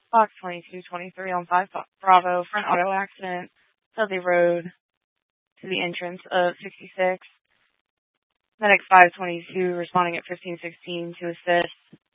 Fox 2223 on 5 Bravo for an auto accident. Dudley Road to the entrance of 66. Medic 522 responding at 1516 to assist.